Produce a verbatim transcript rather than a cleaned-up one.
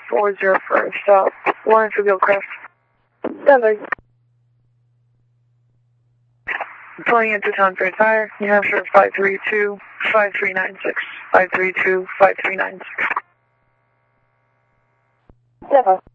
four zero for stop. One for Gilchrist. Seven. Pulling into town for a tire. New Hampshire five three two, five three nine six. five three two, five three nine six. Seven.